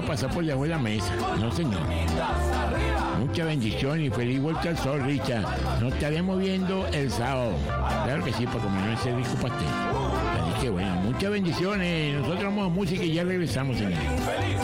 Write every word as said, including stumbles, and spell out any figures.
pasar por debajo de la mesa. No, señor. Mucha bendición y feliz vuelta al sol, Richard. Nos estaremos viendo el sábado. Claro que sí, para comer ese rico pastel. Así que bueno, muchas bendiciones. Nosotros vamos a música y ya regresamos, señor.